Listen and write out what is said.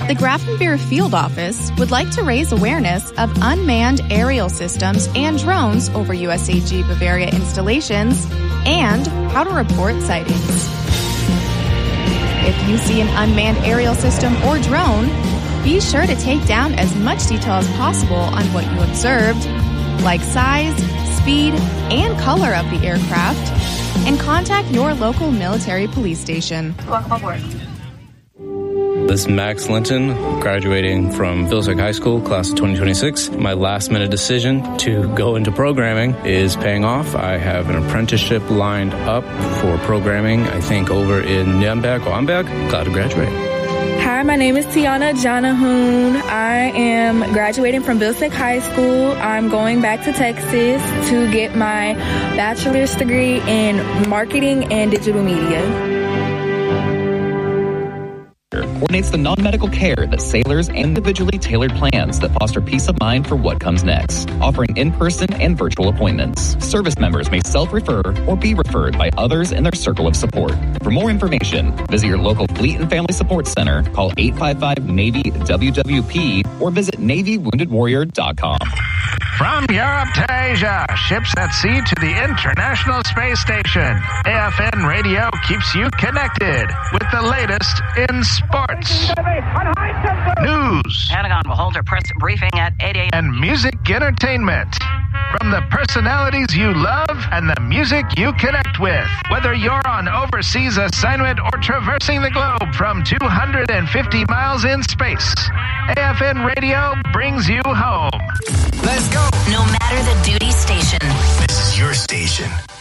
The Grafenbeer Field Office would like to raise awareness of unmanned aerial systems and drones over USAG Bavaria installations and how to report sightings. If you see an unmanned aerial system or drone, be sure to take down as much detail as possible on what you observed, like size, speed, and color of the aircraft, and contact your local military police station. Welcome aboard. This is Max Linton, graduating from Vilsack High School, class of 2026. My last-minute decision to go into programming is paying off. I have an apprenticeship lined up for programming, I think, over in Nürnberg or Amberg. Glad to graduate. Hi, my name is Tiana Jonahoon. I am graduating from Vilsack High School. I'm going back to Texas to get my bachelor's degree in marketing and digital media. Coordinates the non-medical care that sailors and individually tailored plans that foster peace of mind for what comes next, offering in-person and virtual appointments. Service members may self-refer or be referred by others in their circle of support. For more information, visit your local Fleet and Family Support Center, call 855-NAVY-WWP, or visit NavyWoundedWarrior.com. From Europe to Asia, ships at sea to the International Space Station, AFN Radio keeps you connected with the latest in sports, news, Pentagon will hold a press briefing at 8 a.m. and music entertainment. From the personalities you love and the music you connect with. Whether you're on overseas assignment or traversing the globe from 250 miles in space, AFN Radio brings you home. Let's go. No matter the duty station. This is your station.